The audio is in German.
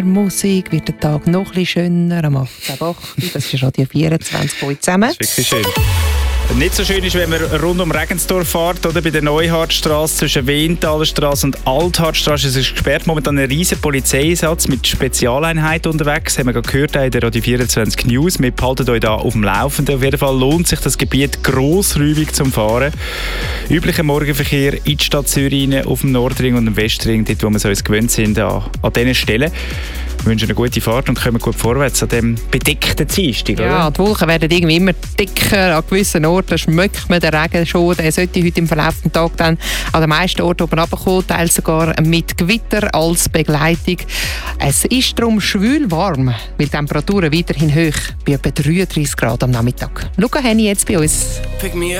Musik wird der Tag noch ein bisschen schöner am 18.08. Das ist Radio 24 heute zusammen. Das ist wirklich schön. Nicht so schön ist, wenn man rund um Regensdorf fährt, oder bei der Neuhardtstraße zwischen Wehenthalerstraße und Althartstraße. Es ist gesperrt, momentan ein riesiger Polizeieinsatz mit Spezialeinheiten unterwegs. Haben wir gerade gehört in der Radio 24 News. Wir behalten euch da auf dem Laufenden. Auf jeden Fall lohnt sich das Gebiet grossräumig zum Fahren. Üblicher Morgenverkehr in die Stadt Zürich rein, auf dem Nordring und dem Westring, dort wo wir so uns gewöhnt sind, an diesen Stellen. Wir wünschen eine gute Fahrt und kommen gut vorwärts an diesem bedeckten Dienstag, oder? Ja, die Wolken werden irgendwie immer dicker. An gewissen Orten schmeckt man den Regen schon. Der sollte heute im Verlauf des Tages dann an den meisten Orten oben runterkommen, teils sogar mit Gewitter als Begleitung. Es ist darum schwül warm, weil die Temperaturen weiterhin hoch bei etwa 33 Grad am Nachmittag. Luca Henny jetzt bei uns.